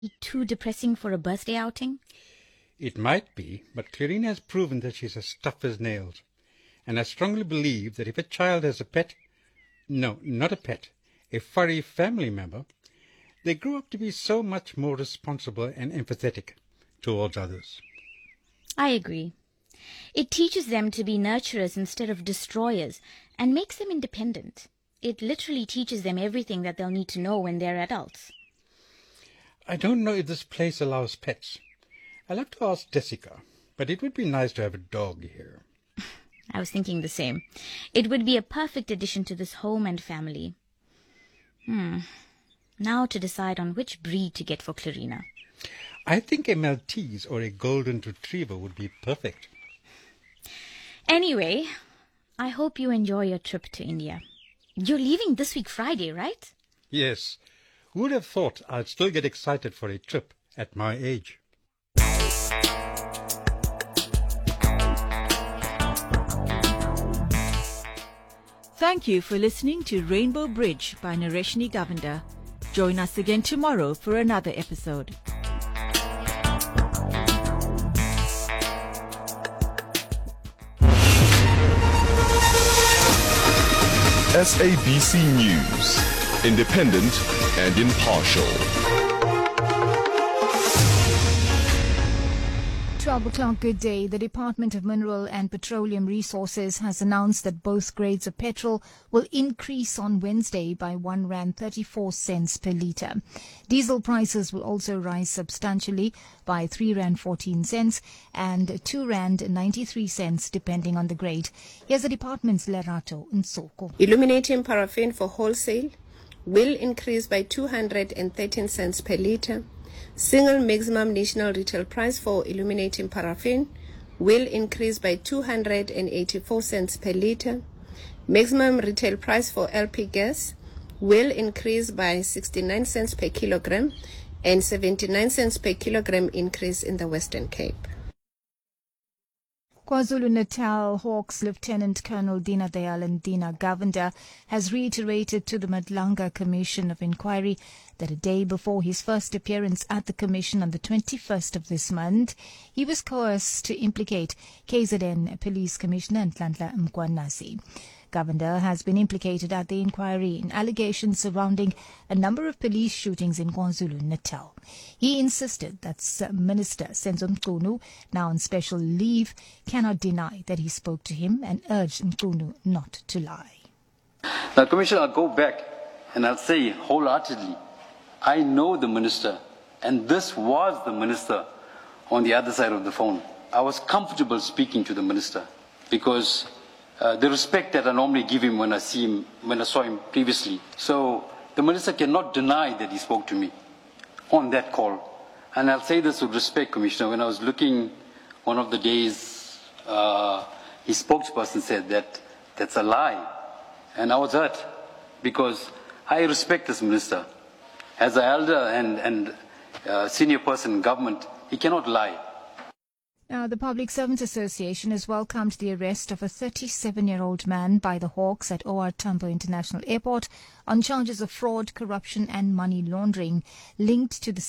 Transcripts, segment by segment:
too depressing for a birthday outing? It might be, but Clarina has proven that she's as tough as nails. And I strongly believe that if a child has a pet, no, not a pet, a furry family member, they grow up to be so much more responsible and empathetic towards others. I agree. It teaches them to be nurturers instead of destroyers and makes them independent. It literally teaches them everything that they'll need to know when they're adults. I don't know if this place allows pets. I'll have to ask Jessica, but it would be nice to have a dog here. I was thinking the same. It would be a perfect addition to this home and family. Now to decide on which breed to get for Clarina. I think a Maltese or a Golden Retriever would be perfect. Anyway, I hope you enjoy your trip to India. You're leaving this week Friday, right? Yes. Who would have thought I'd still get excited for a trip at my age? Thank you for listening to Rainbow Bridge by Nareshni Govender. Join us again tomorrow for another episode. SABC News, independent and impartial. 12 o'clock, good day. The Department of Mineral and Petroleum Resources has announced that both grades of petrol will increase on Wednesday by R1.34 per litre. Diesel prices will also rise substantially by R3.14 and R2.93 depending on the grade. Here's the department's Lerato Nsoko. Illuminating paraffin for wholesale will increase by 213 cents per litre. Single maximum national retail price for illuminating paraffin will increase by 284 cents per litre. Maximum retail price for LP gas will increase by 69 cents per kilogram and 79 cents per kilogram increase in the Western Cape. KwaZulu-Natal Hawks Lieutenant Colonel Dina Dayal and Dina Govender has reiterated to the Madlanga Commission of Inquiry that a day before his first appearance at the Commission on the 21st of this month, he was coerced to implicate KZN Police Commissioner Nhlanhla Mkwanasi. Govender has been implicated at the inquiry in allegations surrounding a number of police shootings in KwaZulu-Natal. He insisted that Minister Senzo Mchunu, now on special leave, cannot deny that he spoke to him and urged Mchunu not to lie. Now, Commissioner, I'll go back and I'll say wholeheartedly, I know the minister, and this was the minister on the other side of the phone. I was comfortable speaking to the minister because the respect that I normally give him when I saw him previously. So the minister cannot deny that he spoke to me on that call. And I'll say this with respect, Commissioner. When I was looking one of the days, his spokesperson said that that's a lie. And I was hurt because I respect this minister. As an elder and senior person in government, he cannot lie. Now, the Public Servants Association has welcomed the arrest of a 37-year-old man by the Hawks at OR Tambo International Airport on charges of fraud, corruption and money laundering linked to the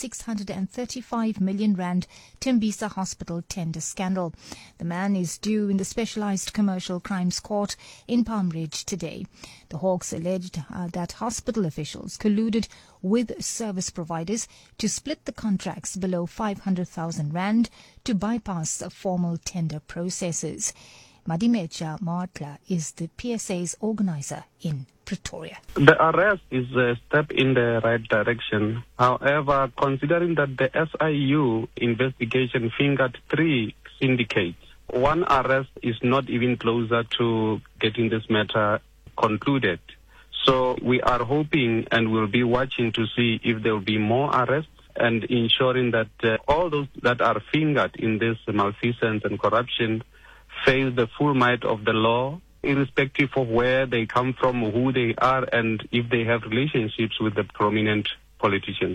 635 million rand Tembisa Hospital tender scandal. The man is due in the Specialized Commercial Crimes Court in Palm Ridge today. The Hawks alleged that hospital officials colluded with service providers to split the contracts below 500,000 rand to bypass formal tender processes. Madimecha Martla is the PSA's organizer in Pretoria. The arrest is a step in the right direction. However, considering that the SIU investigation fingered 3 syndicates, one arrest is not even closer to getting this matter concluded. So we are hoping and will be watching to see if there will be more arrests and ensuring that all those that are fingered in this malfeasance and corruption face the full might of the law, irrespective of where they come from, who they are, and if they have relationships with the prominent politicians.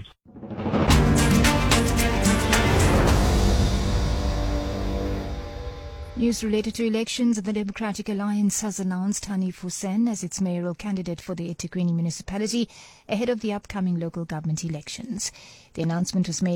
News related to elections. The Democratic Alliance has announced Hanif Hussain as its mayoral candidate for the eThekwini municipality ahead of the upcoming local government elections. The announcement was made